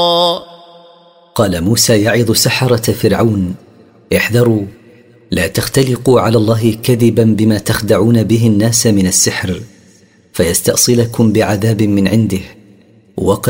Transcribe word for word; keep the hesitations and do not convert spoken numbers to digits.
قال موسى يعظ سحرة فرعون: احذروا، لا تختلقوا على الله كذبا بما تخدعون به الناس من السحر فيستأصلكم بعذاب من عنده. وقد